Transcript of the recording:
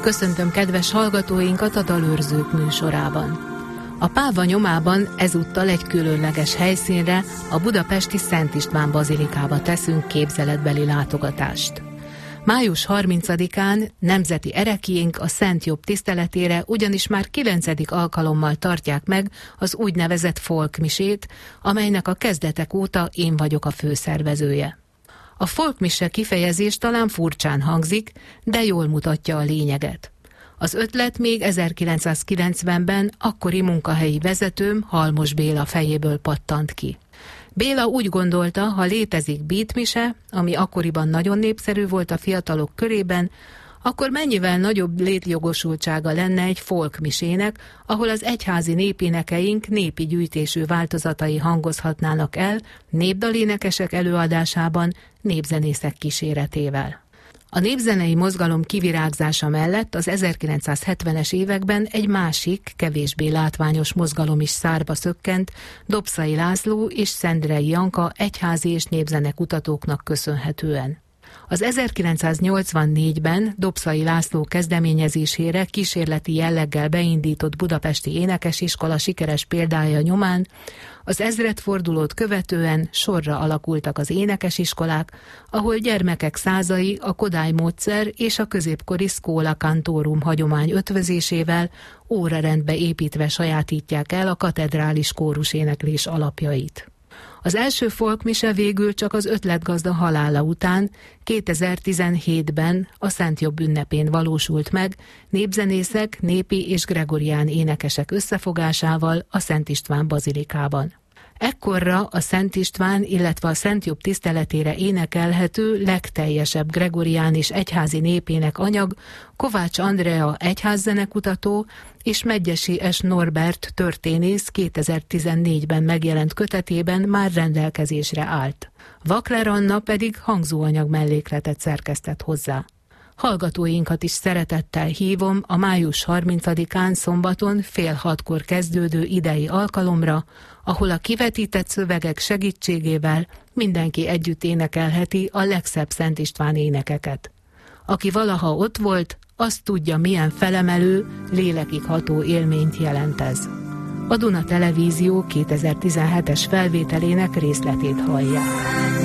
Köszöntöm kedves hallgatóinkat a Dalőrzők műsorában. A Páva nyomában ezúttal egy különleges helyszínre, a budapesti Szent István bazilikába teszünk képzeletbeli látogatást. Május 30-án nemzeti ereklyénk a Szent Jobb tiszteletére ugyanis már 9. alkalommal tartják meg az úgynevezett folkmisét, amelynek a kezdetek óta én vagyok a főszervezője. A folkmise kifejezés talán furcsán hangzik, de jól mutatja a lényeget. Az ötlet még 1990-ben akkori munkahelyi vezetőm, Halmos Béla fejéből pattant ki. Béla úgy gondolta, ha létezik beatmise, ami akkoriban nagyon népszerű volt a fiatalok körében, akkor mennyivel nagyobb létjogosultsága lenne egy folkmisének, ahol az egyházi népénekeink népi gyűjtésű változatai hangozhatnának el, népdalénekesek előadásában, népzenészek kíséretével. A népzenei mozgalom kivirágzása mellett az 1970-es években egy másik, kevésbé látványos mozgalom is szárba szökkent, Dobszai László és Szendrei Janka egyházi és népzenekutatóknak köszönhetően. Az 1984-ben Dobszai László kezdeményezésére kísérleti jelleggel beindított budapesti énekesiskola sikeres példája nyomán az ezredfordulót követően sorra alakultak az énekesiskolák, ahol gyermekek százai a Kodály módszer és a középkori Schola Cantorum hagyomány ötvözésével órarendbe építve sajátítják el a katedrális kóruséneklés alapjait. Az első folkmise végül csak az ötletgazda halála után 2017-ben a Szent Jobb ünnepén valósult meg, népzenészek, népi és gregorián énekesek összefogásával a Szent István bazilikában. Ekkorra a Szent István, illetve a Szent Jobb tiszteletére énekelhető legteljesebb gregorián és egyházi népének anyag Kovács Andrea egyházzenekutató és Medgyessy S. Norbert történész 2014-ben megjelent kötetében már rendelkezésre állt. Vakler Anna pedig hangzóanyag mellékletet szerkesztett hozzá. Hallgatóinkat is szeretettel hívom a május 30-án szombaton fél 6-kor kezdődő idei alkalomra, ahol a kivetített szövegek segítségével mindenki együtt énekelheti a legszebb Szent István énekeket. Aki valaha ott volt, azt tudja, milyen felemelő, lélekig ható élményt jelent ez. A Duna Televízió 2017-es felvételének részletét hallják.